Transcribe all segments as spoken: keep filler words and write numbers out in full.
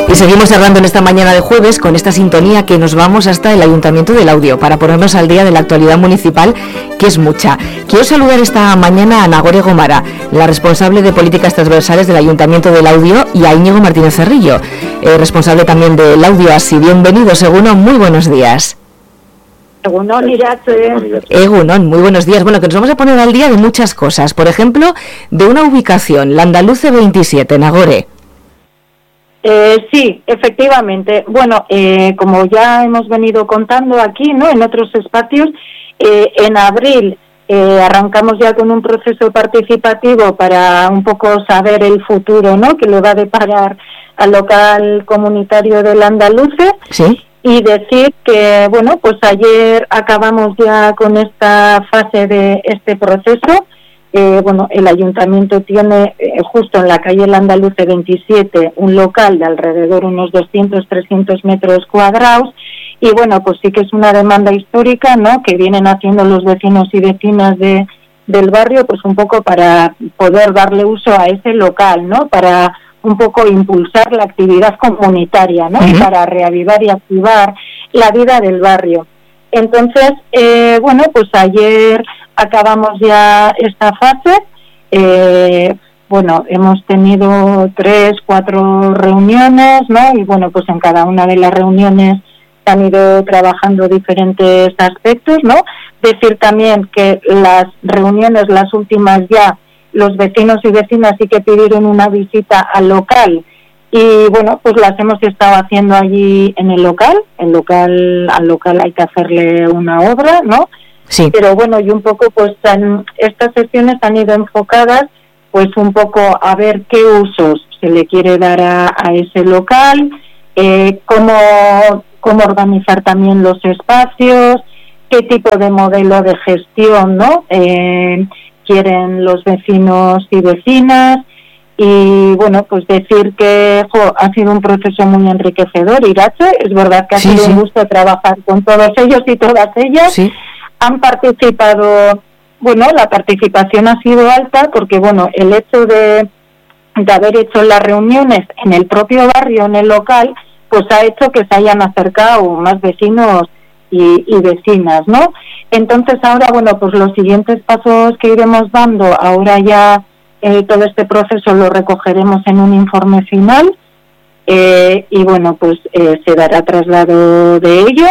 Y seguimos cerrando en esta mañana de jueves con esta sintonía que nos vamos hasta el Ayuntamiento del Laudio para ponernos al día de la actualidad municipal, que es mucha. Quiero saludar esta mañana a Nagore Gomara, la responsable de políticas transversales del Ayuntamiento del Laudio, y a Íñigo Martínez Cerrillo, eh, responsable también del Laudio Así. Bienvenidos, Egunon, muy buenos días. Egunon, Irache. Egunon, muy buenos días. Bueno, que nos vamos a poner al día de muchas cosas. Por ejemplo, de una ubicación, la Andaluce veintisiete, Nagore. Eh, sí, efectivamente. Bueno, eh, como ya hemos venido contando aquí, ¿no?, en otros espacios, eh, en abril eh, arrancamos ya con un proceso participativo para un poco saber el futuro, ¿no?, que le va a deparar al local comunitario del Andaluce. Sí. Y decir que, bueno, pues ayer acabamos ya con esta fase de este proceso. Eh, bueno, el ayuntamiento tiene eh, justo en la calle El Andaluce veintisiete un local de alrededor unos doscientos, trescientos metros cuadrados, y bueno, pues sí que es una demanda histórica, ¿no?, que vienen haciendo los vecinos y vecinas de del barrio, pues un poco para poder darle uso a ese local, ¿no?, para un poco impulsar la actividad comunitaria, ¿no?, uh-huh. para reavivar y activar la vida del barrio. Entonces, eh, bueno, pues ayer acabamos ya esta fase. Eh, bueno, hemos tenido tres, cuatro reuniones, ¿no? Y bueno, pues en cada una de las reuniones se han ido trabajando diferentes aspectos, ¿no? Decir también que las reuniones, las últimas ya, los vecinos y vecinas sí que pidieron una visita al local. Y bueno, pues las hemos estado haciendo allí en el local. El local, al local hay que hacerle una obra, ¿no? Sí. Pero bueno, y un poco pues han, estas sesiones han ido enfocadas pues un poco a ver qué usos se le quiere dar a, a ese local, eh, cómo, cómo organizar también los espacios, qué tipo de modelo de gestión, ¿no?, eh, quieren los vecinos y vecinas. Y bueno, pues decir que jo, ha sido un proceso muy enriquecedor, Irache. Es verdad que ha sí, sido sí. un gusto trabajar con todos ellos y todas ellas. Sí. Han participado, bueno, la participación ha sido alta porque, bueno, el hecho de, de haber hecho las reuniones en el propio barrio, en el local, pues ha hecho que se hayan acercado más vecinos y, y vecinas, ¿no? Entonces ahora, bueno, pues los siguientes pasos que iremos dando, ahora ya eh, todo este proceso lo recogeremos en un informe final eh, y, bueno, pues eh, se dará traslado de ello.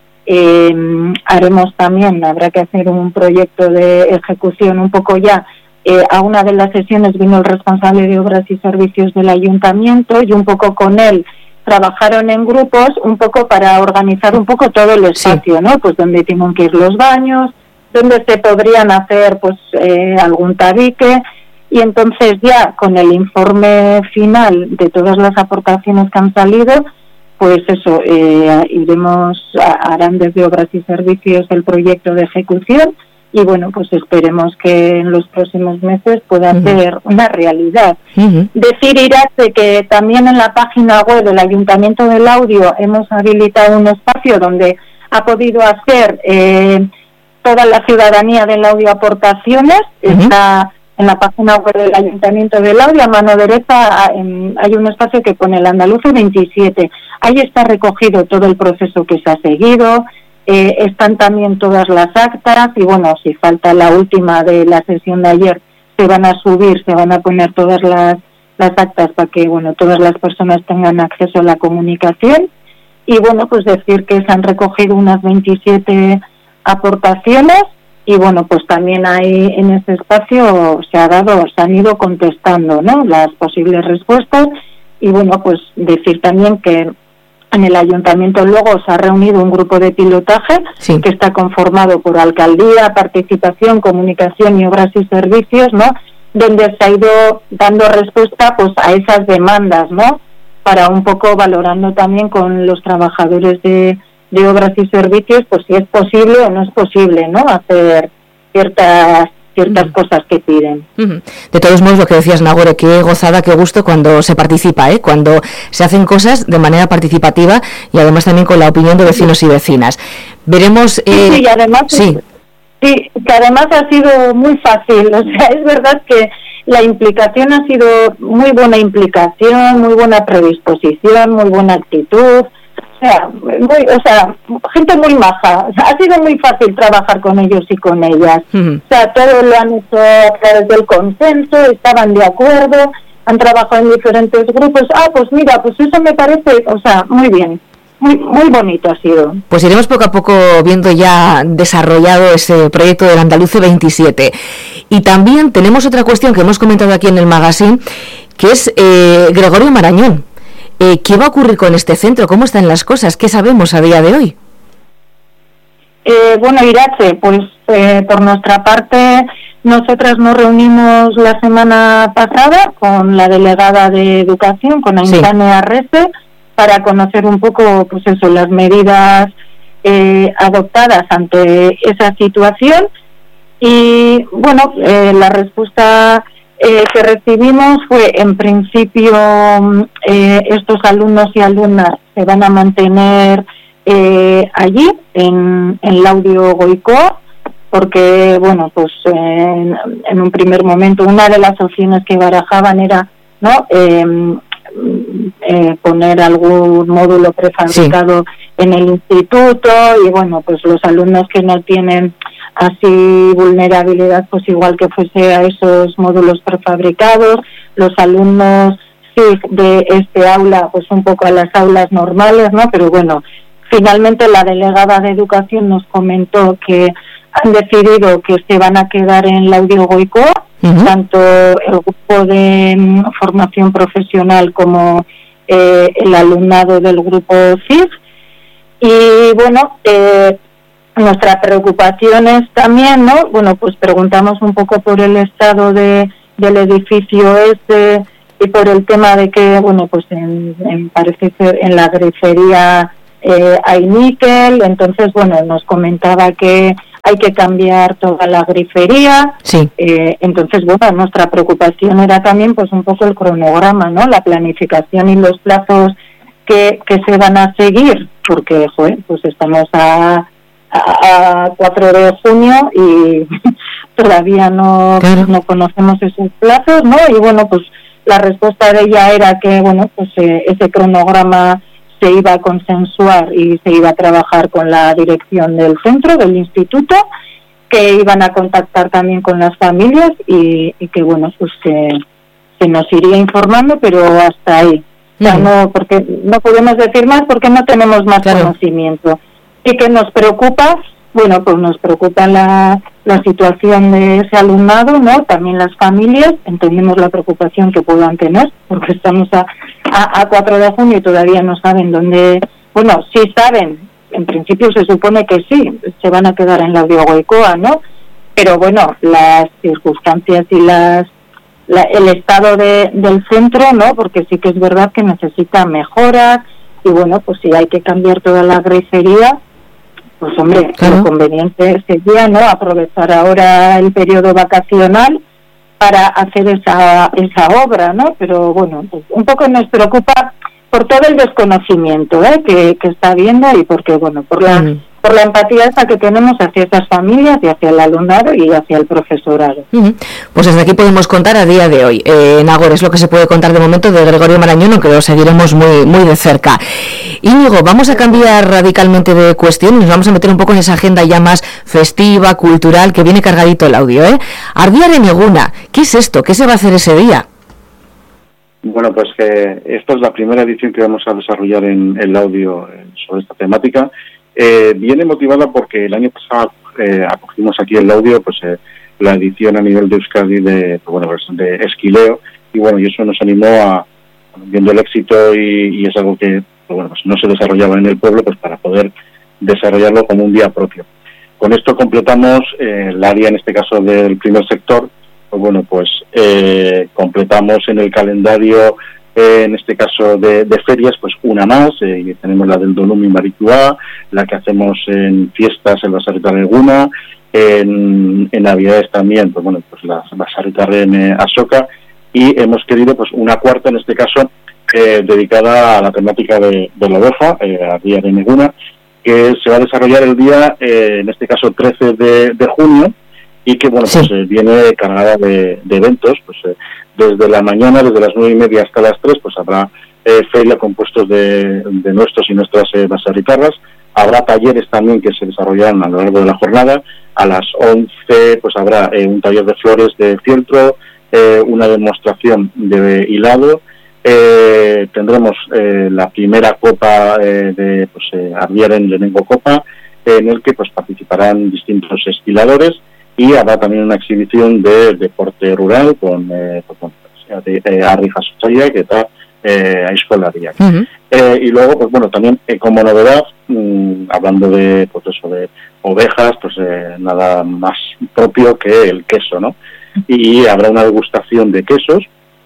Eh, haremos también, habrá que hacer un proyecto de ejecución un poco ya. Eh, a una de las sesiones vino el responsable de obras y servicios del ayuntamiento y un poco con él trabajaron en grupos un poco para organizar un poco todo el espacio, sí. ¿no? Pues donde tienen que ir los baños, donde se podrían hacer pues eh, algún tabique, y entonces ya con el informe final de todas las aportaciones que han salido, pues eso, eh, iremos, a, harán desde obras y servicios el proyecto de ejecución y bueno, pues esperemos que en los próximos meses pueda uh-huh. ser una realidad. Uh-huh. Decir, Irache, que también en la página web del Ayuntamiento del Laudio hemos habilitado un espacio donde ha podido hacer eh, toda la ciudadanía del Laudio aportaciones. Uh-huh. Está en la página web del Ayuntamiento del Laudio, a mano derecha, en, hay un espacio que pone el Andaluce veintisiete. Ahí está recogido todo el proceso que se ha seguido. Eh, están también todas las actas y bueno, si falta la última de la sesión de ayer, se van a subir, se van a poner todas las, las actas para que bueno, todas las personas tengan acceso a la comunicación. Y bueno, pues decir que se han recogido unas veintisiete aportaciones y bueno, pues también ahí en este espacio se ha dado, se han ido contestando, ¿no?, las posibles respuestas. Y bueno, pues decir también que en el ayuntamiento luego se ha reunido un grupo de pilotaje sí. que está conformado por alcaldía, participación, comunicación y obras y servicios, ¿no?, donde se ha ido dando respuesta pues a esas demandas, ¿no?, para un poco valorando también con los trabajadores de, de obras y servicios, pues si es posible o no es posible, ¿no?, hacer ciertas ciertas uh-huh. cosas que piden. Uh-huh. De todos modos, lo que decías, Nagore, qué gozada, qué gusto cuando se participa, ¿eh? Cuando se hacen cosas de manera participativa y además también con la opinión de vecinos y vecinas. Veremos... Eh... Sí, sí, y además... Sí. Sí, que además ha sido muy fácil, o sea, es verdad que la implicación ha sido muy buena implicación, muy buena predisposición, muy buena actitud, o sea, muy, o sea, gente muy maja, o sea, ha sido muy fácil trabajar con ellos y con ellas, uh-huh. O sea, todo lo han hecho a través del consenso, estaban de acuerdo, han trabajado en diferentes grupos, ah, pues mira, pues eso me parece, o sea, muy bien. Muy, muy bonito ha sido. Pues iremos poco a poco viendo ya desarrollado ese proyecto del Andaluce veintisiete. Y también tenemos otra cuestión que hemos comentado aquí en el magazine, que es eh, Gregorio Marañón. Eh, ¿Qué va a ocurrir con este centro? ¿Cómo están las cosas? ¿Qué sabemos a día de hoy? Eh, bueno, Irache, pues eh, por nuestra parte, nosotras nos reunimos la semana pasada con la delegada de Educación, con Aintzane sí. Arrese, para conocer un poco, pues eso, las medidas eh, adoptadas ante esa situación. Y bueno, eh, la respuesta eh, que recibimos fue, en principio, eh, estos alumnos y alumnas se van a mantener eh, allí, en, en Laudio Goicoa, porque, bueno, pues eh, en, en un primer momento una de las opciones que barajaban era, ¿no?, eh, Eh, poner algún módulo prefabricado sí. en el instituto, y bueno, pues los alumnos que no tienen así vulnerabilidad, pues igual que fuese a esos módulos prefabricados, los alumnos sí de este aula, pues un poco a las aulas normales, ¿no? Pero bueno, finalmente la delegada de Educación nos comentó que han decidido que se van a quedar en Laudio Goicoa, uh-huh. tanto el grupo de um, formación profesional como eh, el alumnado del grupo C I F. Y bueno, eh, nuestra preocupación es también, ¿no? Bueno, pues preguntamos un poco por el estado de del edificio este y por el tema de que, bueno, pues en, en parece ser en la grifería eh, hay níquel, entonces, bueno, nos comentaba que hay que cambiar toda la grifería, sí. eh, entonces, bueno, nuestra preocupación era también, pues, un poco el cronograma, ¿no?, la planificación y los plazos que, que se van a seguir, porque, joder, pues estamos a, a, a cuatro de junio y todavía no, claro. no conocemos esos plazos, ¿no?, y bueno, pues la respuesta de ella era que, bueno, pues eh, ese cronograma se iba a consensuar y se iba a trabajar con la dirección del centro, del instituto, que iban a contactar también con las familias y, y que, bueno, pues que se nos iría informando, pero hasta ahí. O sea, no, porque no podemos decir más porque no tenemos más claro. conocimiento. Y que nos preocupa, bueno, pues nos preocupa la, la situación de ese alumnado, ¿no? También las familias, entendemos la preocupación que puedan tener, porque estamos a, a, a cuatro de junio y todavía no saben dónde, bueno, sí saben, en principio se supone que sí, se van a quedar en Laudio Goicoa, ¿no? Pero bueno, las circunstancias y las la, el estado de, del centro, ¿no? Porque sí que es verdad que necesita mejoras y bueno, pues si hay que cambiar toda la grifería, pues hombre, claro. lo conveniente sería, ¿no?, aprovechar ahora el periodo vacacional para hacer esa esa obra, ¿no? Pero bueno, pues un poco nos preocupa por todo el desconocimiento ¿eh? que, que está habiendo y porque, bueno, por la mm. por la empatía esa que tenemos hacia esas familias y hacia el alumnado y hacia el profesorado. Uh-huh. Pues desde aquí podemos contar a día de hoy. Eh, Nagore, es lo que se puede contar de momento de Gregorio Marañón, aunque lo seguiremos muy muy de cerca. Íñigo, vamos a cambiar radicalmente de cuestión y nos vamos a meter un poco en esa agenda ya más festiva, cultural, que viene cargadito el audio, ¿eh? Ardiar en Eguna, ¿qué es esto? ¿Qué se va a hacer ese día? Bueno, pues que esta es la primera edición que vamos a desarrollar en el audio sobre esta temática. Eh, viene motivada porque el año pasado eh, acogimos aquí el audio, pues eh, la edición a nivel de Euskadi de, pues, bueno, pues de Esquileo, y bueno, y eso nos animó a, viendo el éxito y, y es algo que pues, bueno, pues no se desarrollaba en el pueblo, pues para poder desarrollarlo como un día propio. Con esto completamos eh, el área, en este caso del primer sector, pues bueno, pues eh, completamos en el calendario, eh, en este caso de, de ferias, pues una más, eh, tenemos la del Dolum y Maritua, la que hacemos en fiestas en la Sarritarren Eguna, en, en Navidades también, pues bueno, pues la, la Sarritarren eh, Asoka, y hemos querido pues una cuarta, en este caso, eh, dedicada a la temática de, de la oveja, eh, a Día de Eguna, que se va a desarrollar el día, eh, en este caso trece de junio, y que bueno, sí. pues eh, viene cargada de, de eventos, pues eh, desde la mañana, desde las nueve y media hasta las tres, pues habrá eh, feria con puestos de, de nuestros y nuestras eh, baserritarras. Habrá talleres también que se desarrollarán a lo largo de la jornada. A las once pues habrá eh, un taller de flores de fieltro, eh, una demostración de hilado, eh, tendremos eh, la primera copa eh, de pues, eh, Ardiaren Lehenengo Copa, eh, en el que pues participarán distintos estiladores, y habrá también una exhibición de deporte rural con, eh, con de, eh, Arri Jasotzaileak que está eh, a Escolariak. Uh-huh. Eh, y luego, pues bueno, también eh, como novedad, mmm, hablando de, pues eso, de ovejas, pues eh, nada más propio que el queso, ¿no? Y habrá una degustación de quesos,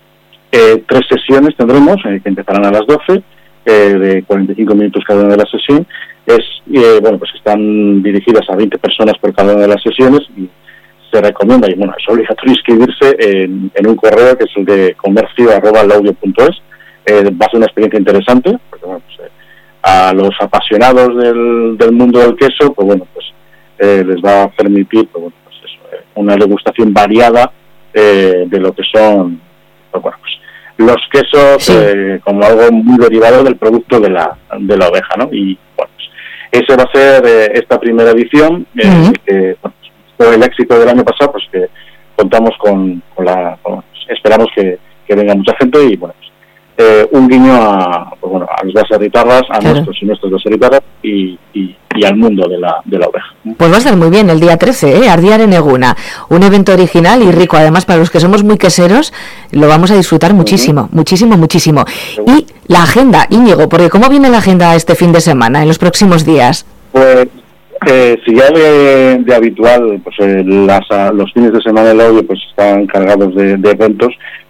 eh, tres sesiones tendremos, eh, que empezarán a las doce, eh, de cuarenta y cinco minutos cada una de las sesiones. Es, eh, bueno, pues están dirigidas a veinte personas por cada una de las sesiones, y se recomienda, y bueno, es obligatorio inscribirse en, en un correo que es el de comercio arroba laudio punto es. Eh, va a ser una experiencia interesante, porque bueno, pues, eh, a los apasionados del, del mundo del queso, pues bueno, pues eh, les va a permitir, pues, bueno, pues eso, eh, una degustación variada eh, de lo que son, pues bueno, pues los quesos, sí. eh, como algo muy derivado del producto de la de la oveja, ¿no? Y bueno, pues ese va a ser eh, esta primera edición, eh, uh-huh. que bueno, por el éxito del año pasado, pues que contamos con, con la, con, esperamos que, que venga mucha gente, y bueno, pues, Eh, un guiño a, pues bueno, a los baserritarras, a claro. nuestros y nuestras baserritarras, y, y, y al mundo de la, de la oveja. Pues va a estar muy bien el día trece, ¿eh? Ardiaren Eguna, un evento original y rico, además para los que somos muy queseros, lo vamos a disfrutar muchísimo, uh-huh. muchísimo, muchísimo. Uh-huh. Y la agenda, Íñigo, porque ¿cómo viene la agenda este fin de semana, en los próximos días? Pues, eh, si ya de, de habitual, pues eh, las, los fines de semana del audio pues están cargados de, de eventos.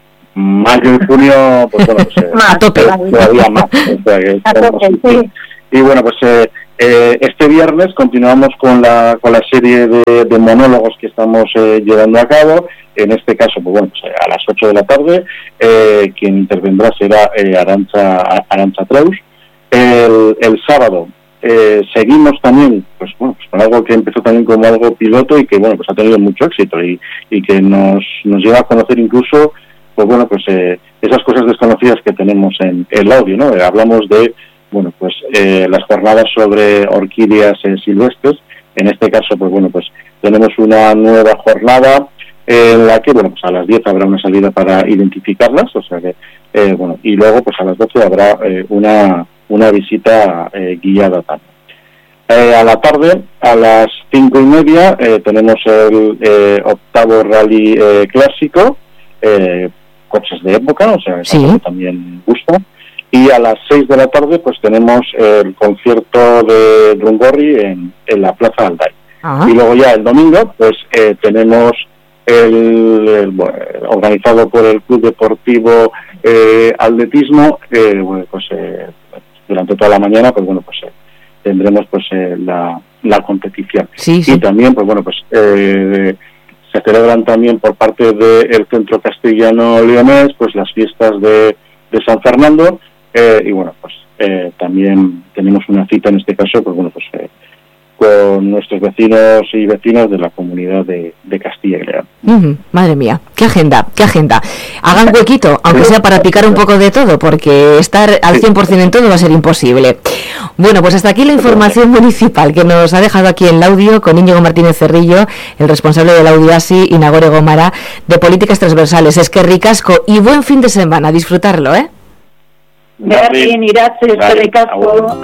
Mayo y junio, pues bueno, pues, eh, a tope. Todavía más. O sea, que a tope, sí. Y bueno, pues eh, eh, este viernes continuamos con la con la serie de, de monólogos que estamos eh, llevando a cabo. En este caso, pues bueno, pues a las ocho de la tarde, eh, quien intervendrá será eh, Arantxa, Arantxa Treus. El, el sábado eh, seguimos también, pues bueno, pues con algo que empezó también como algo piloto y que bueno, pues ha tenido mucho éxito y, y que nos, nos lleva a conocer incluso, pues bueno, pues eh, esas cosas desconocidas que tenemos en el audio, ¿no? Eh, hablamos de, bueno, pues eh, las jornadas sobre orquídeas eh, silvestres. En este caso, pues bueno, pues tenemos una nueva jornada eh, en la que, bueno, pues a las diez habrá una salida para identificarlas, o sea que, eh, bueno, y luego pues a las doce habrá eh, una, una visita eh, guiada también. Eh, a la tarde, a las cinco y media, eh, tenemos el eh, octavo rally eh, clásico, eh, coches de época, o sea, sí. que también gusta. Y a las seis de la tarde, pues tenemos el concierto de Drungorri en, en la Plaza Alday. Ah. Y luego ya el domingo, pues eh, tenemos el, el bueno, organizado por el Club Deportivo eh, Atletismo, eh, bueno, pues eh, durante toda la mañana, pues bueno, pues eh, tendremos pues eh, la, la competición. Sí, sí. Y también, pues bueno, pues eh, se celebran también por parte del Centro Castellano Leonés pues las fiestas de, de San Fernando, eh, y bueno, pues eh, también tenemos una cita en este caso, pues bueno, pues eh, con nuestros vecinos y vecinas de la comunidad de, de Castilla y León. Uh-huh. Madre mía, qué agenda, qué agenda. Hagan huequito, aunque sea para picar un poco de todo, porque estar al cien por ciento en todo va a ser imposible. Bueno, pues hasta aquí la información municipal que nos ha dejado aquí en el audio con Íñigo Martínez Cerrillo, el responsable del Audiasi, y Nagore Gómara, de Políticas Transversales. Es que ricasco y buen fin de semana, disfrutarlo, ¿eh? Berdin, iratze, eskerrik asko.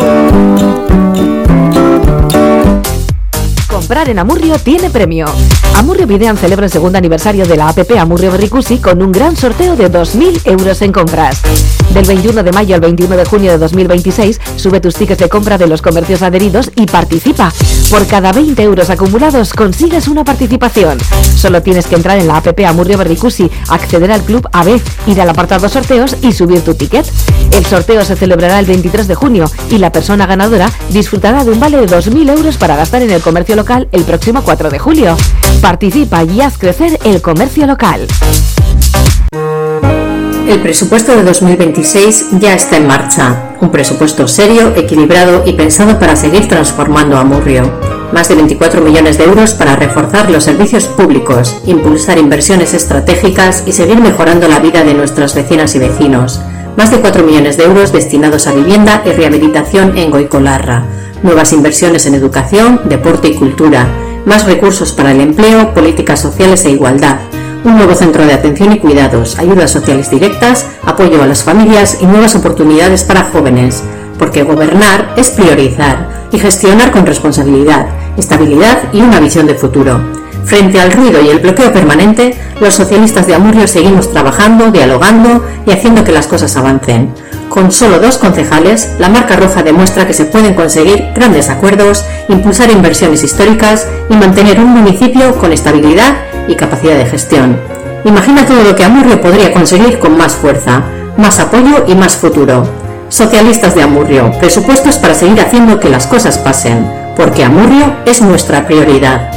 Comprar en Amurrio tiene premio. Amurrio Bidean celebra el segundo aniversario de la app Amurrio Berrikusi con un gran sorteo de dos mil euros en compras. Del veintiuno de mayo al veintiuno de junio de dos mil veintiséis, sube tus tickets de compra de los comercios adheridos y participa. Por cada veinte euros acumulados consigues una participación. Solo tienes que entrar en la app Amurrio Berrikusi, acceder al club A B, ir al apartado sorteos y subir tu ticket. El sorteo se celebrará el veintitrés de junio y la persona ganadora disfrutará de un vale de dos mil euros para gastar en el comercio local el próximo cuatro de julio. Participa y haz crecer el comercio local. El presupuesto de dos mil veintiséis ya está en marcha. Un presupuesto serio, equilibrado y pensado para seguir transformando Amurrio. Más de veinticuatro millones de euros para reforzar los servicios públicos, impulsar inversiones estratégicas y seguir mejorando la vida de nuestras vecinas y vecinos. Más de cuatro millones de euros destinados a vivienda y rehabilitación en Goicolarra. Nuevas inversiones en educación, deporte y cultura. Más recursos para el empleo, políticas sociales e igualdad. Un nuevo centro de atención y cuidados, ayudas sociales directas, apoyo a las familias y nuevas oportunidades para jóvenes. Porque gobernar es priorizar y gestionar con responsabilidad, estabilidad y una visión de futuro. Frente al ruido y el bloqueo permanente, los socialistas de Amurrio seguimos trabajando, dialogando y haciendo que las cosas avancen. Con solo dos concejales, la marca roja demuestra que se pueden conseguir grandes acuerdos, impulsar inversiones históricas y mantener un municipio con estabilidad y capacidad de gestión. Imagina todo lo que Amurrio podría conseguir con más fuerza, más apoyo y más futuro. Socialistas de Amurrio, presupuestos para seguir haciendo que las cosas pasen, porque Amurrio es nuestra prioridad.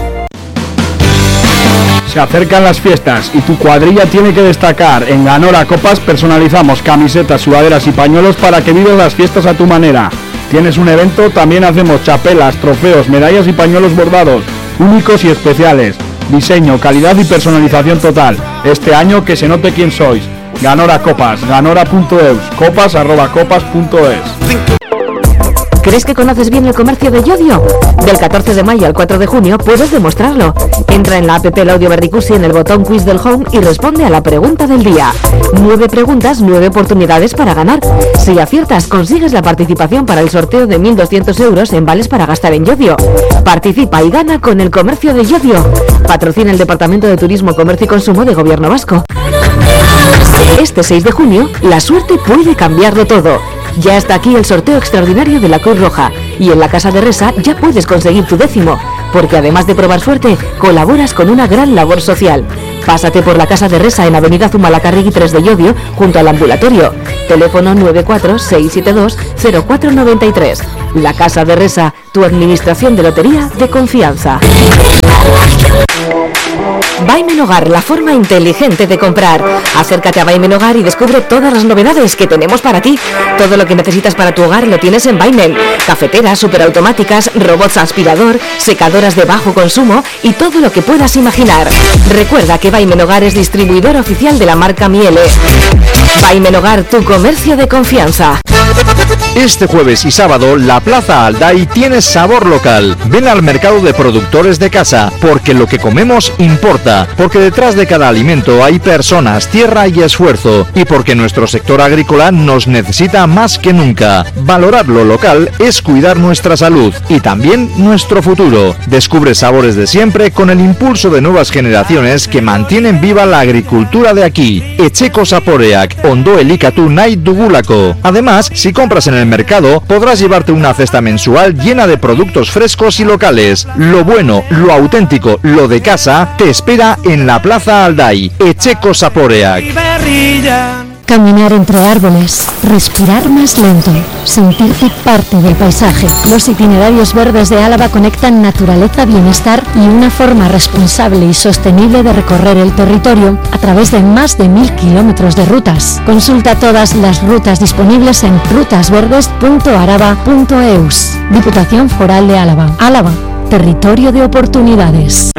Se acercan las fiestas y tu cuadrilla tiene que destacar. En Ganora Copas personalizamos camisetas, sudaderas y pañuelos para que vivas las fiestas a tu manera. ¿Tienes un evento? También hacemos chapelas, trofeos, medallas y pañuelos bordados, únicos y especiales. Diseño, calidad y personalización total. Este año que se note quién sois. Ganora Copas, ganora punto eus, copas arroba copas punto es. ¿Crees que conoces bien el comercio de Llodio? Del catorce de mayo al cuatro de junio puedes demostrarlo. Entra en la app Laudio Verdicusi en el botón Quiz del Home y responde a la pregunta del día. Nueve preguntas, nueve oportunidades para ganar. Si aciertas, consigues la participación para el sorteo de mil doscientos euros en vales para gastar en Llodio. Participa y gana con el comercio de Llodio. Patrocina el Departamento de Turismo, Comercio y Consumo de Gobierno Vasco. Este seis de junio, la suerte puede cambiarlo todo. Ya está aquí el sorteo extraordinario de la Cruz Roja y en la Casa de Resa ya puedes conseguir tu décimo, porque además de probar suerte, colaboras con una gran labor social. Pásate por la Casa de Resa en Avenida Zumalacárregui tres de Llodio, junto al ambulatorio. Teléfono nueve cuatro seis siete dos cero cuatro nueve tres. La Casa de Resa, tu administración de lotería de confianza. Vaimen Hogar, la forma inteligente de comprar. Acércate a Vaimen Hogar y descubre todas las novedades que tenemos para ti. Todo lo que necesitas para tu hogar lo tienes en Vaimen. Cafeteras superautomáticas, robots aspirador, secadoras de bajo consumo y todo lo que puedas imaginar. Recuerda que Vaimen Hogar es distribuidor oficial de la marca Miele. Vaimen Hogar, tu comercio de confianza. Este jueves y sábado, la Plaza Alday tiene sabor local. Ven al mercado de productores de casa, porque lo que comemos importa, porque detrás de cada alimento hay personas, tierra y esfuerzo, y porque nuestro sector agrícola nos necesita más que nunca. Valorar lo local es cuidar nuestra salud y también nuestro futuro. Descubre sabores de siempre con el impulso de nuevas generaciones que mantienen viva la agricultura de aquí. Etxeko Zaporeak, Ondo Elikatu Nahi Dugulako. Además, si compras en el mercado, podrás llevarte una cesta mensual llena de productos frescos y locales. Lo bueno, lo auténtico, lo de casa, te espera en la Plaza Alday. Etxeko Zaporeak. Caminar entre árboles, respirar más lento, sentirte parte del paisaje. Los itinerarios verdes de Álava conectan naturaleza, bienestar y una forma responsable y sostenible de recorrer el territorio a través de más de mil kilómetros de rutas. Consulta todas las rutas disponibles en rutas verdes punto araba punto eus. Diputación Foral de Álava. Álava, territorio de oportunidades.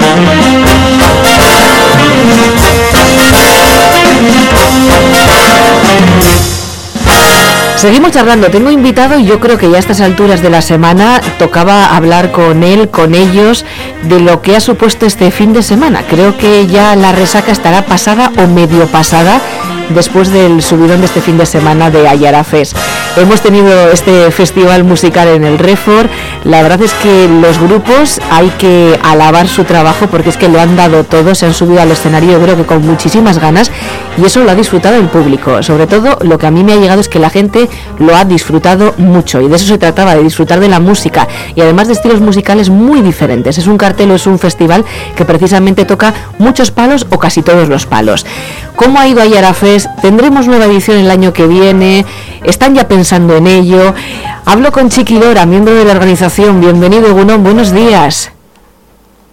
Seguimos charlando, tengo invitado y yo creo que ya a estas alturas de la semana tocaba hablar con él, con ellos, de lo que ha supuesto este fin de semana. Creo que ya la resaca estará pasada o medio pasada después del subidón de este fin de semana de Ayara Fest. Hemos tenido este festival musical en el Refor. La verdad es que los grupos hay que alabar su trabajo porque es que lo han dado todo, se han subido al escenario, yo creo que con muchísimas ganas, y eso lo ha disfrutado el público. Sobre todo lo que a mí me ha llegado es que la gente lo ha disfrutado mucho, y de eso se trataba, de disfrutar de la música y además de estilos musicales muy diferentes. Es un cartel o es un festival que precisamente toca muchos palos o casi todos los palos. ¿Cómo ha ido Ayara Fest? ¿Tendremos nueva edición el año que viene? ¿Están ya pensando en ello? Hablo con Chiqui Dora, miembro de la organización. Bienvenido, Egunon, buenos días.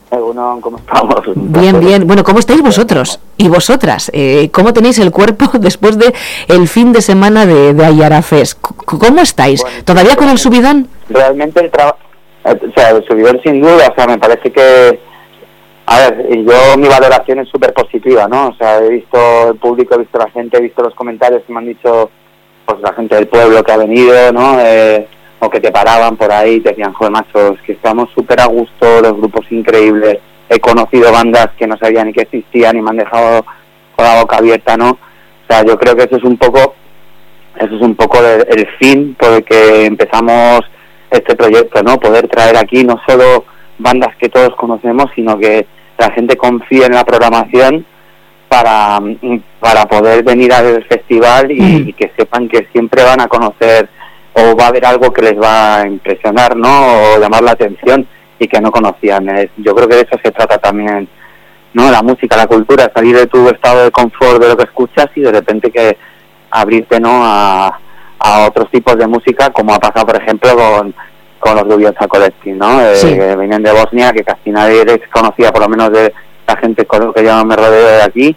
Egunon, ¿cómo estamos? Bien, bien. Bueno, ¿cómo estáis vosotros y vosotras? Eh, ¿Cómo tenéis el cuerpo después de el fin de semana de, de Aiara Fest? ¿Cómo estáis? Bueno, ¿todavía con el subidón? Realmente el trabajo, o sea, el subidón sin duda, o sea, me parece que, a ver, yo mi valoración es súper positiva, ¿no? O sea, he visto el público, he visto la gente, he visto los comentarios que me han dicho, pues la gente del pueblo que ha venido, ¿no? Eh, o que te paraban por ahí y te decían, joder, macho, es que estamos súper a gusto, los grupos increíbles, he conocido bandas que no sabía ni que existían y me han dejado con la boca abierta, ¿no? O sea, yo creo que eso es un poco, eso es un poco el, el fin por el que empezamos este proyecto, ¿no? Poder traer aquí no solo bandas que todos conocemos, sino que la gente confíe en la programación para, para poder venir al festival y, mm. y que sepan que siempre van a conocer o va a haber algo que les va a impresionar, ¿no? O llamar la atención y que no conocían. Yo creo que de eso se trata también, ¿no? La música, la cultura, salir de tu estado de confort de lo que escuchas y de repente que abrirte, ¿no? A, a otros tipos de música, como ha pasado, por ejemplo, con, con los Dubioza Collective, ¿no? Eh, sí. Que vienen de Bosnia, que casi nadie les conocía, por lo menos de la gente con lo que yo me rodeo de aquí.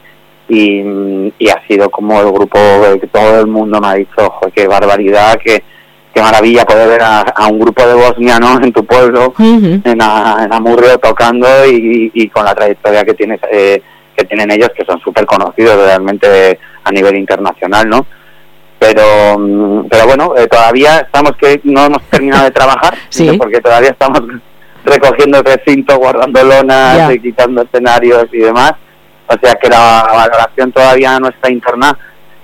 Y, y ha sido como el grupo que todo el mundo me ha dicho, joder, qué barbaridad, que qué maravilla poder ver a, a un grupo de bosnianos en tu pueblo, uh-huh. en, a, en Amurrio tocando y, y con la trayectoria que tienes eh, que tienen ellos, que son súper conocidos realmente a nivel internacional, ¿no? Pero pero bueno, eh, todavía estamos que no hemos terminado de trabajar, ¿sí? ¿no? Porque todavía estamos recogiendo el recinto, guardando lonas, yeah. y quitando escenarios y demás, o sea que la valoración todavía no está interna,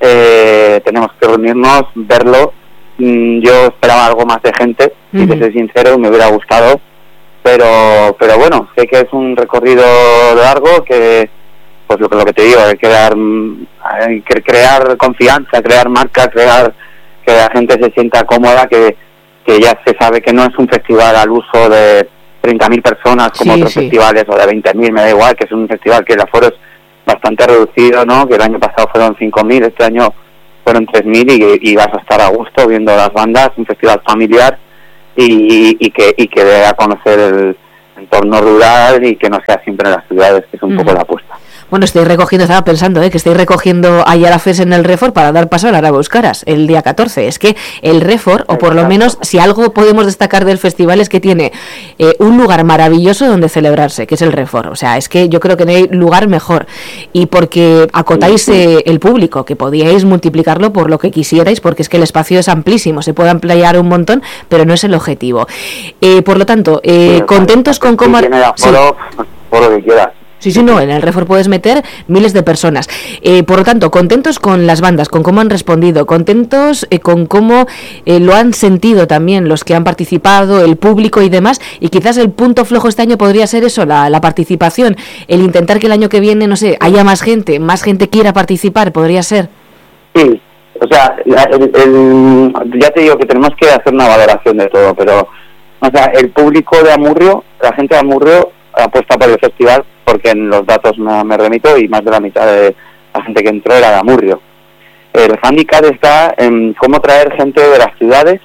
eh, tenemos que reunirnos, verlo. Yo esperaba algo más de gente, uh-huh. y de ser sincero, me hubiera gustado, pero pero bueno, sé que es un recorrido largo, que pues lo, lo que te digo, hay que, dar, hay que crear confianza, crear marca, crear que la gente se sienta cómoda, que, que ya se sabe que no es un festival al uso de treinta mil personas como sí, otros sí. festivales, o de veinte mil, me da igual, que es un festival que el aforo es bastante reducido, ¿no? Que el año pasado fueron cinco mil, este año fueron tres mil y, y vas a estar a gusto viendo las bandas, un festival familiar y, y que y que dé a conocer el entorno rural y que no sea siempre en las ciudades, que es un uh-huh. poco la apuesta. Bueno, estoy recogiendo, estaba pensando, ¿eh? que estoy recogiendo Aiara Fest en el Refor para dar paso a la Araba Euskaras el día catorce. Es que el Refor, o por lo menos, si algo podemos destacar del festival, es que tiene eh, un lugar maravilloso donde celebrarse, que es el Refor. O sea, es que yo creo que no hay lugar mejor. Y porque acotáis eh, el público, que podíais multiplicarlo por lo que quisierais, porque es que el espacio es amplísimo, se puede ampliar un montón, pero no es el objetivo. Eh, por lo tanto, eh, contentos con cómo... Sí. Por lo que quieras. Sí, sí, no, en el Refor puedes meter miles de personas. Eh, por lo tanto, contentos con las bandas, con cómo han respondido, contentos eh, con cómo eh, lo han sentido también los que han participado, el público y demás. Y quizás el punto flojo este año podría ser eso, la, la participación, el intentar que el año que viene, no sé, haya más gente, más gente quiera participar, podría ser. Sí, o sea, el, el, ya te digo que tenemos que hacer una valoración de todo, pero, o sea, el público de Amurrio, la gente de Amurrio apuesta por el festival, porque en los datos me, me remito y más de la mitad de la gente que entró era de Amurrio. El hándicap está en cómo traer gente de las ciudades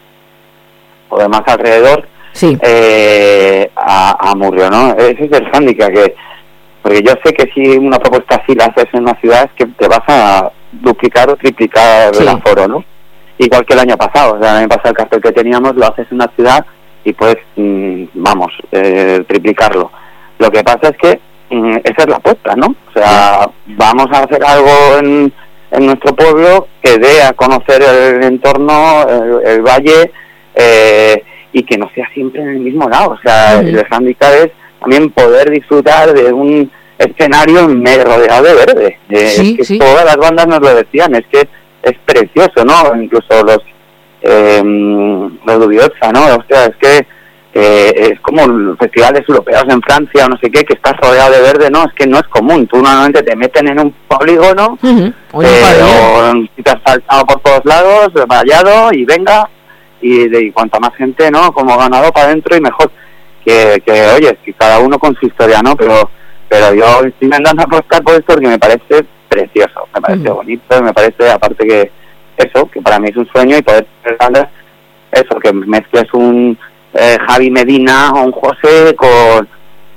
o de más alrededor sí. eh, a, a Amurrio, ¿no? Ese es el hándicap, que porque yo sé que si una propuesta así la haces en una ciudad es que te vas a duplicar o triplicar sí. el aforo, ¿no? Igual que el año pasado, o sea, el año pasado el cartel que teníamos lo haces en una ciudad y puedes, mmm, vamos, eh, triplicarlo. Lo que pasa es que mmm, esa es la apuesta, ¿no? O sea, vamos a hacer algo en, en nuestro pueblo que dé a conocer el entorno, el, el valle, eh, y que no sea siempre en el mismo lado. O sea, sí. el handicap es también poder disfrutar de un escenario medio rodeado de verde. Eh, sí, es que sí. Todas las bandas nos lo decían, es que es precioso, ¿no? Incluso los eh, los Dubioza, ¿no? O sea, es que Eh, es como los festivales europeos en Francia o no sé qué, que estás rodeado de verde, no, es que no es común. Tú normalmente te meten en un polígono, uh-huh. eh, o te has saltado por todos lados, vallado y venga, y, de, y cuanta más gente, ¿no? Como ganado para adentro y mejor. Que, que oye, que cada uno con su historia, ¿no? Pero pero yo estoy intentando apostar por esto porque me parece precioso, me parece uh-huh. bonito, me parece, aparte que eso, que para mí es un sueño, y poder eso, que mezcles un Eh, Javi Medina o un José con,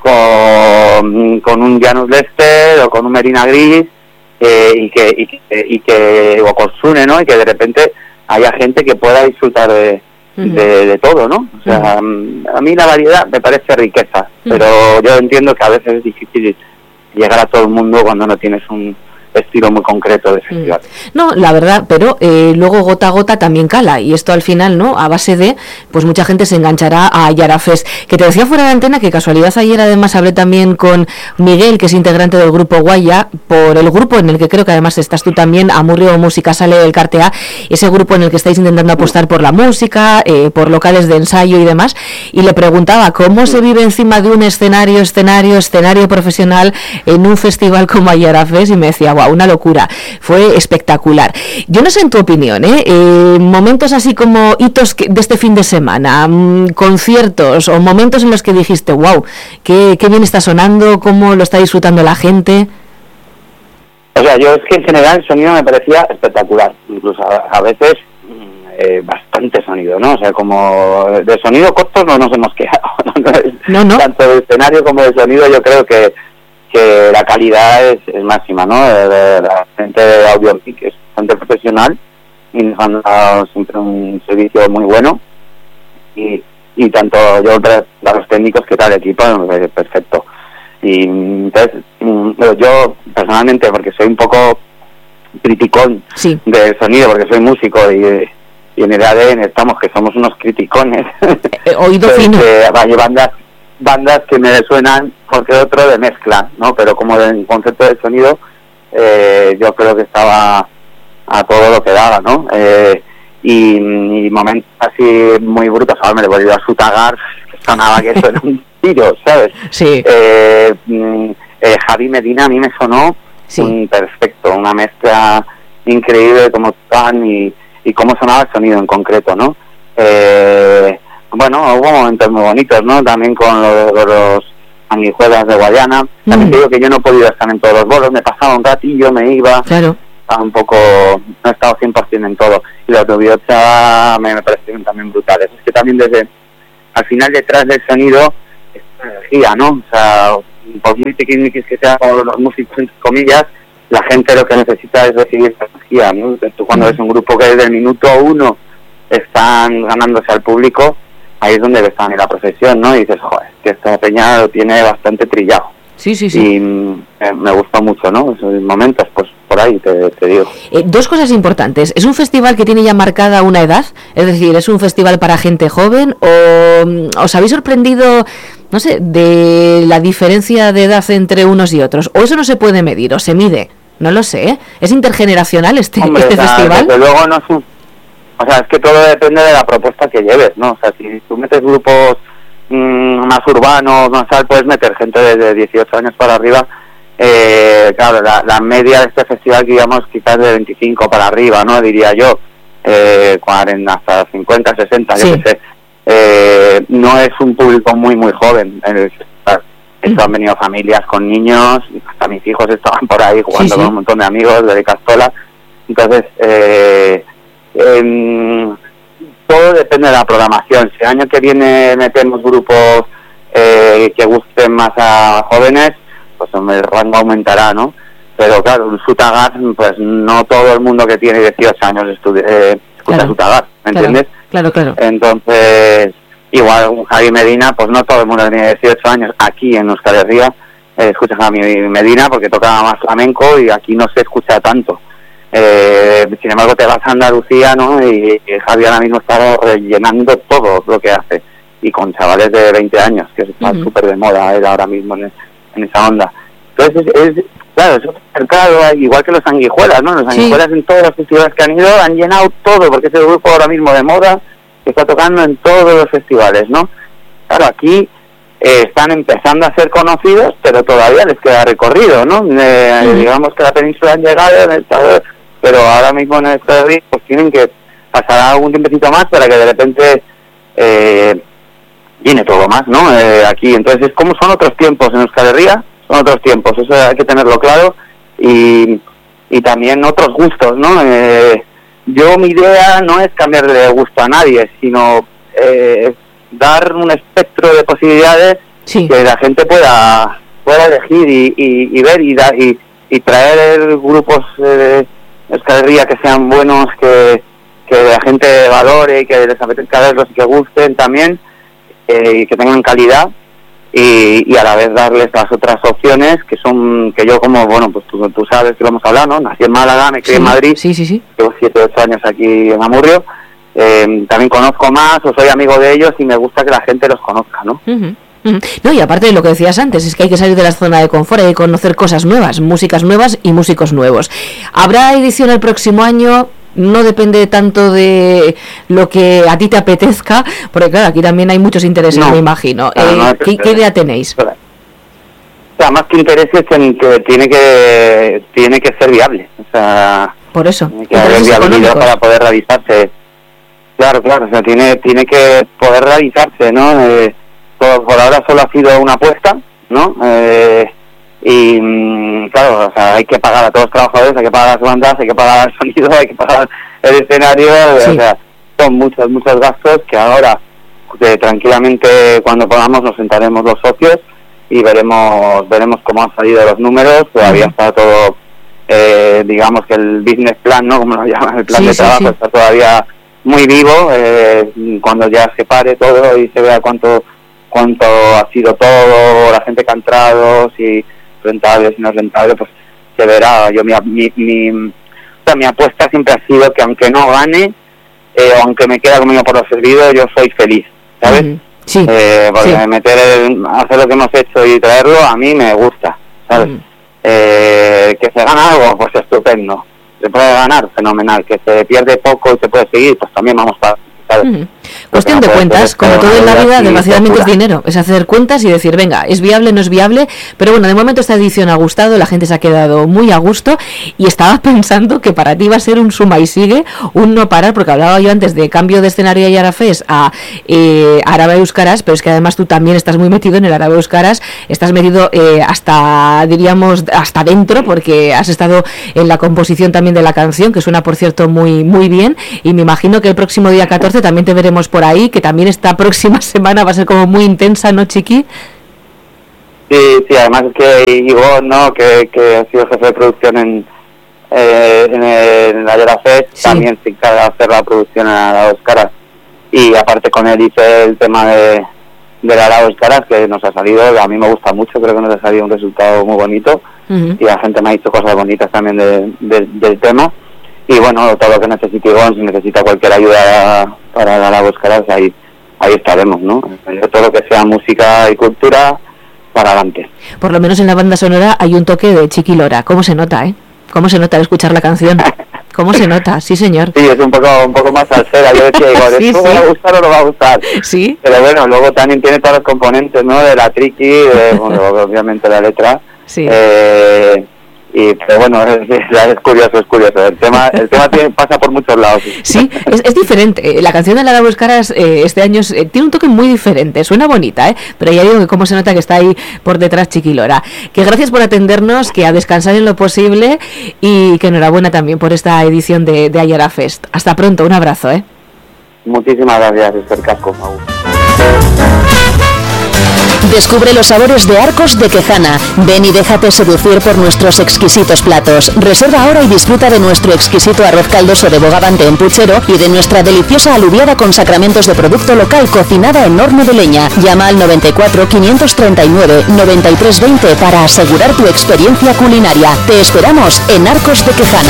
con, con un Janus Lester o con un Merina Gris, eh, y que y que, y que o con Sune, ¿no? Y que de repente haya gente que pueda disfrutar de, uh-huh. de, de todo, ¿no? O sea, uh-huh. a mí la variedad me parece riqueza, uh-huh. pero yo entiendo que a veces es difícil llegar a todo el mundo cuando no tienes un estilo muy concreto de festival. No, la verdad, pero eh, luego gota a gota también cala, y esto al final, ¿no? A base de, pues mucha gente se enganchará a Yara Fest. Que te decía fuera de antena que casualidad ayer además hablé también con Miguel, que es integrante del grupo Guaya, por el grupo en el que creo que además estás tú también, Amurrio Música Sale del Cartea, ese grupo en el que estáis intentando apostar por la música, eh, por locales de ensayo y demás, y le preguntaba cómo se vive encima de un escenario, escenario, escenario profesional en un festival como Yara Fest, y me decía, wow, una locura, fue espectacular. Yo no sé en tu opinión, ¿eh? Eh, momentos así como hitos que, de este fin de semana, mmm, conciertos o momentos en los que dijiste, wow, qué, qué bien está sonando, cómo lo está disfrutando la gente. O sea, yo es que en general el sonido me parecía espectacular, incluso a, a veces eh, bastante sonido, ¿no? O sea, como de sonido corto no nos hemos quedado, ¿no? No, no. Tanto de escenario como de sonido yo creo que que la calidad es, es máxima, ¿no? De, de, la gente de Audio que es bastante profesional y nos han dado siempre un servicio muy bueno, y, y tanto yo a los técnicos que tal el equipo, eh, perfecto. Y entonces yo personalmente, porque soy un poco criticón sí. del sonido, porque soy músico y, y en el A D N estamos que somos unos criticones, eh, oído fino, que vaya bandas bandas que me suenan porque otro de mezcla, ¿no? Pero como en concepto de sonido, eh, yo creo que estaba a todo lo que daba, ¿no? Eh, y, y momentos así muy brutos, ahora me le he volvido a Sutagar, que sonaba que eso era un tiro, ¿sabes? Sí. Eh, eh, Javi Medina a mí me sonó sí. un perfecto, una mezcla increíble de cómo estaban y, y cómo sonaba el sonido en concreto, ¿no? Eh, Bueno, hubo momentos muy bonitos, ¿no? También con los, los sanguijuelas de Guayana. También mm. te digo que yo no he podido estar en todos los bolos, me pasaba un ratillo, me iba. Claro. Estaba un poco, no he estado cien por ciento en todo. Y los de Biocha me, me parecieron también brutales. Es que también desde, al final detrás del sonido, es una energía, ¿no? O sea, por muy tiquismiquis que sea con los músicos, entre comillas, la gente lo que necesita es recibir esa energía, ¿no? Entonces, tú cuando mm. ves un grupo que desde el minuto uno están ganándose al público, ahí es donde ves también la profesión, ¿no? Y dices, joder, que esta peña lo tiene bastante trillado. Sí, sí, sí. Y eh, me gustó mucho, ¿no? Esos momentos, pues por ahí te, te digo. Eh, dos cosas importantes. ¿Es un festival que tiene ya marcada una edad? Es decir, ¿es un festival para gente joven? ¿O os habéis sorprendido, no sé, de la diferencia de edad entre unos y otros? ¿O eso no se puede medir? ¿O se mide? No lo sé, ¿eh? ¿Es intergeneracional este, Hombre, este o sea, festival? Desde luego no es un... O sea, es que todo depende de la propuesta que lleves, ¿no? O sea, si tú metes grupos mmm, más urbanos, más tal, puedes meter gente desde dieciocho años para arriba. Eh, claro, la, la media de este festival, digamos, quizás de veinticinco para arriba, ¿no? Diría yo, eh, cuarenta, hasta cincuenta, sesenta, sí. yo qué sé. Eh, no es un público muy, muy joven en el festival. Esto han venido familias con niños, hasta mis hijos estaban por ahí jugando sí, sí. con un montón de amigos de Castola. Entonces, eh... Eh, todo depende de la programación. Si el año que viene metemos grupos eh, que gusten más a jóvenes, pues el rango aumentará, ¿no? Pero claro, el Sutagar, pues no todo el mundo que tiene dieciocho años estudi- eh, escucha claro, Sutagar, ¿me claro, entiendes? Claro, claro. Entonces, igual un Javi Medina, pues no todo el mundo que tiene dieciocho años aquí en Euskal Herria eh, escucha a Javi Medina porque toca más flamenco y aquí no se escucha tanto. Eh, sin embargo te vas a Andalucía, ¿no? Y, y Javi ahora mismo está rellenando todo lo que hace, y con chavales de veinte años, que está súper uh-huh. de moda él ahora mismo en, en esa onda. Entonces es, es claro, es otro mercado, igual que los sanguijuelas, ¿no? Los sanguijuelas sí. en todos los festivales que han ido han llenado todo, porque es el grupo ahora mismo de moda que está tocando en todos los festivales, ¿no? Claro, aquí eh, están empezando a ser conocidos, pero todavía les queda recorrido, ¿no? Eh, uh-huh. Digamos que la península han llegado en el estado, pero ahora mismo en este río pues tienen que pasar algún tiempecito más para que de repente eh, viene todo más, ¿no? Eh, aquí, entonces es como son otros tiempos en Euskal Herria, son otros tiempos, eso hay que tenerlo claro, y, y también otros gustos, ¿no? Eh, yo mi idea no es cambiarle gusto a nadie, sino eh, dar un espectro de posibilidades sí. que la gente pueda pueda elegir y, y, y ver y, da, y, y traer grupos de escalería que sean buenos, que, que la gente valore y que les apetezca verlos y que gusten también, eh, y que tengan calidad, y, y a la vez darles las otras opciones que son, que yo como, bueno, pues tú, tú sabes que lo hemos hablado, ¿no? Nací en Málaga, me crié sí, en Madrid, sí, sí, sí. llevo siete, ocho años aquí en Amurrio, eh, también conozco más o soy amigo de ellos y me gusta que la gente los conozca, ¿no? Uh-huh. No, y aparte de lo que decías antes, es que hay que salir de la zona de confort, hay que conocer cosas nuevas, músicas nuevas y músicos nuevos. ¿Habrá edición el próximo año? No depende tanto de lo que a ti te apetezca, porque claro, aquí también hay muchos intereses, no, me imagino. No, eh, no, ¿qué, ¿Qué idea tenéis? O sea, más que intereses, en que tiene que tiene que ser viable. O sea, por eso. Tiene que haber viabilidad para poder realizarse. Claro, claro, o sea, tiene tiene que poder realizarse, ¿no? Eh, Por, por ahora solo ha sido una apuesta, ¿no? Eh, y claro, o sea, hay que pagar a todos los trabajadores, hay que pagar las bandas, hay que pagar el sonido, hay que pagar el escenario, sí. O sea, son muchos, muchos gastos que ahora, que tranquilamente cuando podamos nos sentaremos los socios y veremos veremos cómo han salido los números. Todavía uh-huh. está todo, eh, digamos que el business plan, ¿no? Como lo llaman, el plan sí, de sí, trabajo sí. está todavía muy vivo. Eh, cuando ya se pare todo y se vea cuánto cuánto ha sido todo, la gente que ha entrado, si rentable, si no es rentable, pues se verá. Yo mi mi, mi, o sea, mi apuesta siempre ha sido que aunque no gane, eh, aunque me queda conmigo por lo servido, yo soy feliz, ¿sabes? Uh-huh. Sí. Eh, porque sí. meter el, hacer lo que hemos hecho y traerlo, a mí me gusta, ¿sabes? Uh-huh. Eh, que se gana algo, pues estupendo. Se puede ganar, fenomenal. Que se pierde poco y se puede seguir, pues también vamos para... Uh-huh. Cuestión de cuentas, como todo en la vida, desgraciadamente es dinero, es hacer cuentas y decir, venga, es viable, no es viable, pero bueno, de momento esta edición ha gustado, la gente se ha quedado muy a gusto y estaba pensando que para ti va a ser un suma y sigue, un no parar, porque hablaba yo antes de cambio de escenario de Arafes a eh, Árabe Euskaras, pero es que además tú también estás muy metido en el Árabe Euskaras, estás metido eh, hasta, diríamos, hasta dentro, porque has estado en la composición también de la canción, que suena, por cierto, muy, muy bien, y me imagino que el próximo día catorce también te veremos por ahí, que también esta próxima semana va a ser como muy intensa, ¿no, Chiqui? Sí, sí, además es que Ivonne, ¿no? Que, que ha sido jefe de producción en, eh, en, el, en la Yara Fest, sí. también se encarga de hacer la producción a la Euskaras, y aparte con él hice el tema de, de la Euskaras, que nos ha salido, a mí me gusta mucho, creo que nos ha salido un resultado muy bonito, uh-huh. y la gente me ha dicho cosas bonitas también de, de, del tema. Y bueno, todo lo que necesite Ivonne, si necesita cualquier ayuda para la Euskaras, ahí, ahí estaremos, ¿no? Todo lo que sea música y cultura, para adelante. Por lo menos en la banda sonora hay un toque de Chiqui Lora. ¿Cómo se nota, eh? ¿Cómo se nota al escuchar la canción? ¿Cómo se nota? Sí, señor. Sí, es un poco un poco más salsera. Yo decía, digo, ¿esto sí, sí. va a gustar o no va a gustar? Sí. Pero bueno, luego también tiene todos los componentes, ¿no? De la triqui, de, bueno, obviamente la letra. Sí. Eh... Y, pero bueno, es, es curioso, es curioso. El tema el tema tiene, pasa por muchos lados. Sí, es, es diferente. La canción de la Árabe Euskaras eh, este año es, eh, tiene un toque muy diferente. Suena bonita, ¿eh? Pero ya digo que cómo se nota que está ahí por detrás Chiqui Lora. Que gracias por atendernos, que a descansar en lo posible y que enhorabuena también por esta edición de, de Ayara Fest. Hasta pronto, un abrazo, ¿eh? Muchísimas gracias, Esther Casco. Descubre los sabores de Arcos de Quejana. Ven y déjate seducir por nuestros exquisitos platos. Reserva ahora y disfruta de nuestro exquisito arroz caldoso de bogavante en puchero y de nuestra deliciosa alubiada con sacramentos de producto local cocinada en horno de leña. Llama al noventa y cuatro, quinientos treinta y nueve, noventa y tres veinte para asegurar tu experiencia culinaria. Te esperamos en Arcos de Quejana.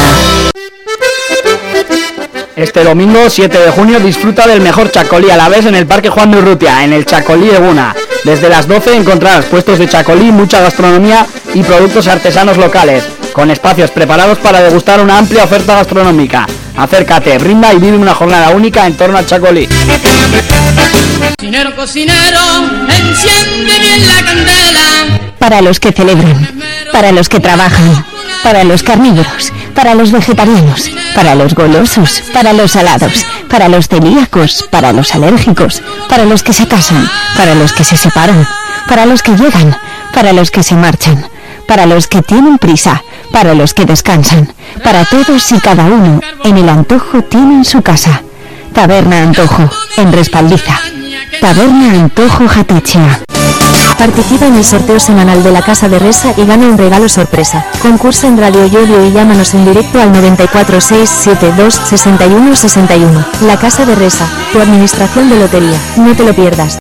Este domingo siete de junio disfruta del mejor chacolí a la vez en el Parque Juan de Urrutia, en el Chacolí Eguna. Desde las doce encontrarás puestos de chacolí, mucha gastronomía y productos artesanos locales, con espacios preparados para degustar una amplia oferta gastronómica. Acércate, brinda y vive una jornada única en torno al chacolí. Cocinero, cocinero, enciende bien la candela. Para los que celebran, para los que trabajan, para los carnívoros, para los vegetarianos, para los golosos, para los salados, para los celíacos, para los alérgicos, para los que se casan, para los que se separan, para los que llegan, para los que se marchan, para los que tienen prisa, para los que descansan, para todos y cada uno, en el Antojo tienen su casa. Taberna Antojo, en Respaldiza. Taberna Antojo Jatechea. Participa en el sorteo semanal de la Casa de Resa y gana un regalo sorpresa. Concursa en Radio Yodio y llámanos en directo al noventa y cuatro seis setenta y dos sesenta y uno sesenta y uno. La Casa de Resa, tu administración de lotería. No te lo pierdas.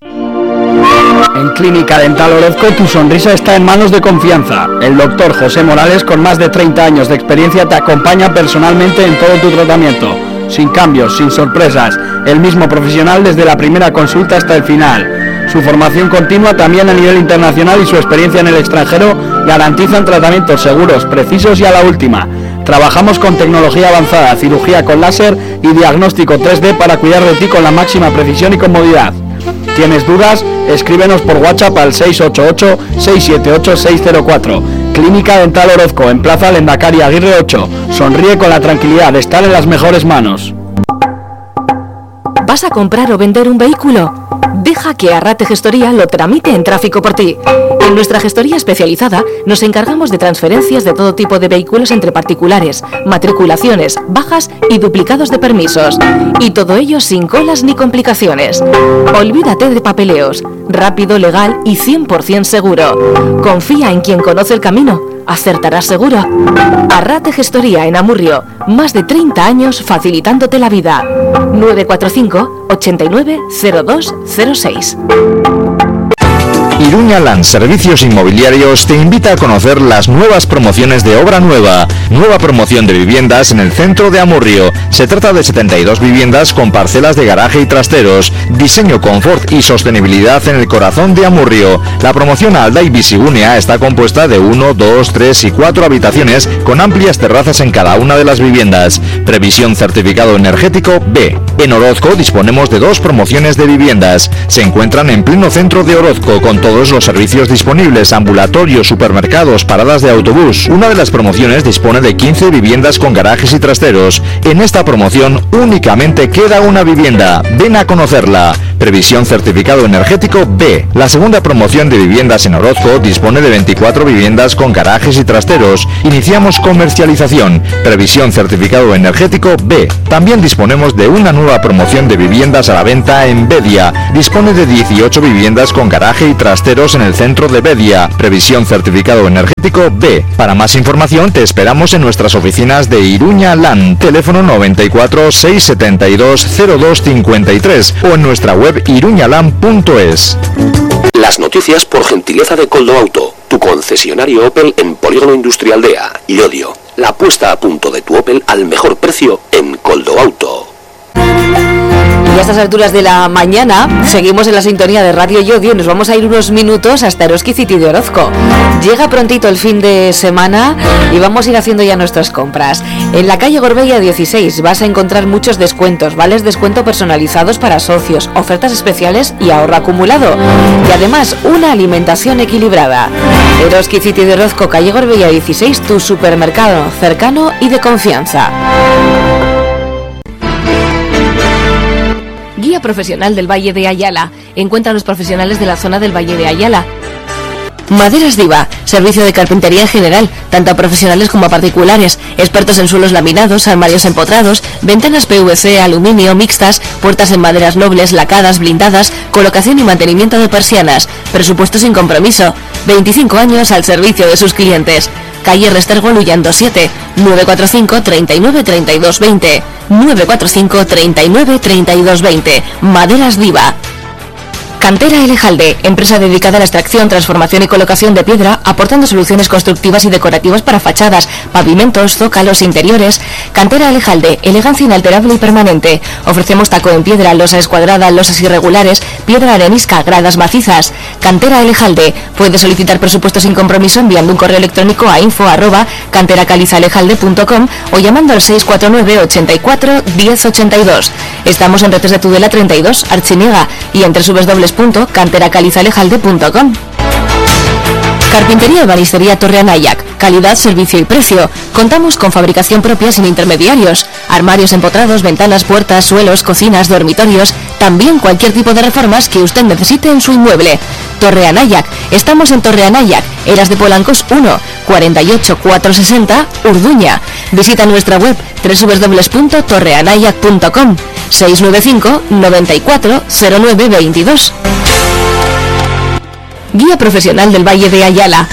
En Clínica Dental Orozco tu sonrisa está en manos de confianza. El doctor José Morales, con más de treinta años de experiencia, te acompaña personalmente en todo tu tratamiento. Sin cambios, sin sorpresas. El mismo profesional desde la primera consulta hasta el final. Su formación continua también a nivel internacional y su experiencia en el extranjero garantizan tratamientos seguros, precisos y a la última. Trabajamos con tecnología avanzada, cirugía con láser y diagnóstico tres D para cuidar de ti con la máxima precisión y comodidad. ¿Tienes dudas? Escríbenos por WhatsApp al seis ocho ocho, seis siete ocho, seis cero cuatro. Clínica Dental Orozco, en Plaza Lendakari Aguirre ocho. Sonríe con la tranquilidad de estar en las mejores manos. ¿Vas a comprar o vender un vehículo? Deja que Arrate Gestoría lo tramite en tráfico por ti. En nuestra gestoría especializada nos encargamos de transferencias de todo tipo de vehículos entre particulares, matriculaciones, bajas y duplicados de permisos. Y todo ello sin colas ni complicaciones. Olvídate de papeleos. Rápido, legal y cien por ciento seguro. Confía en quien conoce el camino. Acertarás seguro. Arrate Gestoría en Amurrio. Más de treinta años facilitándote la vida. nueve cuatro cinco, ochenta y nueve, cero dos cero seis. Iruña Land Servicios Inmobiliarios te invita a conocer las nuevas promociones de obra nueva. Nueva promoción de viviendas en el centro de Amurrio. Se trata de setenta y dos viviendas con parcelas de garaje y trasteros. Diseño, confort y sostenibilidad en el corazón de Amurrio. La promoción Aldai Bisigunea está compuesta de uno, dos, tres y cuatro habitaciones con amplias terrazas en cada una de las viviendas. Previsión certificado energético B. En Orozco disponemos de dos promociones de viviendas. Se encuentran en pleno centro de Orozco con todos los servicios disponibles, ambulatorios, supermercados, paradas de autobús. Una de las promociones dispone de quince viviendas con garajes y trasteros. En esta promoción únicamente queda una vivienda. Ven a conocerla. Previsión certificado energético B. La segunda promoción de viviendas en Orozco dispone de veinticuatro viviendas con garajes y trasteros. Iniciamos comercialización. Previsión certificado energético B. También disponemos de una nueva promoción de viviendas a la venta en Bedia. Dispone de dieciocho viviendas con garaje y trasteros en el centro de Bedia. Previsión certificado energético B. Para más información te esperamos en nuestras oficinas de Iruña Land. Teléfono noventa y cuatro, seiscientos setenta y dos, cero dos cincuenta y tres o en nuestra web iruñaland punto es. Las noticias por gentileza de Coldo Auto, tu concesionario Opel en Polígono Industrial de A, Llodio. La puesta a punto de tu Opel al mejor precio en Coldo Auto. Y a estas alturas de la mañana seguimos en la sintonía de Radio Yodio y nos vamos a ir unos minutos hasta Eroski City de Orozco. Llega prontito el fin de semana y vamos a ir haciendo ya nuestras compras. En la calle Gorbella dieciséis vas a encontrar muchos descuentos, vales descuento personalizados para socios, ofertas especiales y ahorro acumulado. Y además una alimentación equilibrada. Eroski City de Orozco, calle Gorbella dieciséis, tu supermercado cercano y de confianza. Guía profesional del Valle de Ayala. Encuentra a los profesionales de la zona del Valle de Ayala. Maderas Diva, servicio de carpintería en general, tanto a profesionales como a particulares, expertos en suelos laminados, armarios empotrados, ventanas P V C, aluminio, mixtas, puertas en maderas nobles, lacadas, blindadas, colocación y mantenimiento de persianas, presupuesto sin compromiso, veinticinco años al servicio de sus clientes. Calle Restergo Luyando siete, nueve cuatro cinco, treinta y nueve, treinta y dos veinte, nueve cuatro cinco, treinta y nueve, treinta y dos veinte, Maderas Diva. Cantera Elejalde, empresa dedicada a la extracción, transformación y colocación de piedra, aportando soluciones constructivas y decorativas para fachadas, pavimentos, zócalos, interiores. Cantera Elejalde, elegancia inalterable y permanente. Ofrecemos taco en piedra, losa escuadrada, losas irregulares, piedra arenisca, gradas macizas. Cantera Elejalde, puede solicitar presupuesto sin compromiso enviando un correo electrónico a info arroba canteracalizalejalde punto com o llamando al seis cuatro nueve, ochenta y cuatro, diez ochenta y dos. Estamos en Retes de Tudela treinta y dos, Archiniega, y en doble u doble u doble u punto canteracalizalejalde punto com. Carpintería y Banistería Torre Anayac, calidad, servicio y precio. Contamos con fabricación propia sin intermediarios, armarios empotrados, ventanas, puertas, suelos, cocinas, dormitorios, también cualquier tipo de reformas que usted necesite en su inmueble. Torre Anayac, estamos en Torre Anayac, Eras de Polancos uno, cuarenta y ocho, cuatrocientos sesenta, Urduña. Visita nuestra web doble u doble u doble u punto torre anayac punto com, seiscientos noventa y cinco, noventa y cuatro, cero nueve veintidós. guía profesional del Valle de Ayala.